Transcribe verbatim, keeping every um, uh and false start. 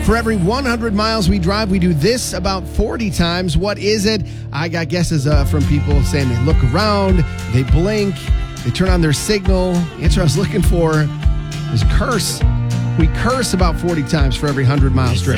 For every one hundred miles we drive, we do this about forty times. What is it? I got guesses uh, from people saying they look around, they blink, they turn on their signal. The answer I was looking for is curse. We curse about forty times for every one hundred mile trip.